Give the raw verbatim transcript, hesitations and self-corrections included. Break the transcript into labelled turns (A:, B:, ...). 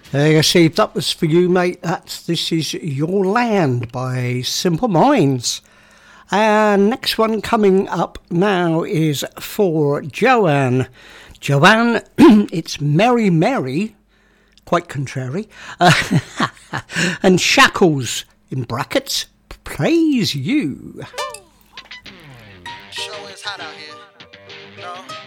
A: There you see, that was for you, mate. That's This Is Your Land by Simple Minds. And next one coming up now is for Joanne. Joanne, it's Mary Mary, quite contrary, uh, and Shackles, in brackets, praise you.
B: Sure is hot out here. No.